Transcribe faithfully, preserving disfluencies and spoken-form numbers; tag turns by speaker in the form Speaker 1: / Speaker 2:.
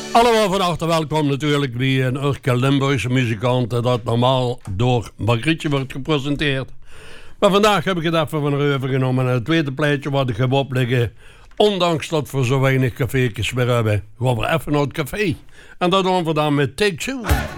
Speaker 1: Allemaal van harte welkom natuurlijk bij een Urkel Limburgse muzikant dat normaal door Margrietje wordt gepresenteerd. Maar vandaag heb ik het even van er overgenomen en het tweede plaatje wat ik heb opliggen, ondanks dat we zo weinig café's weer hebben, gewoon weer even naar het café. En dat doen we dan met Take Two.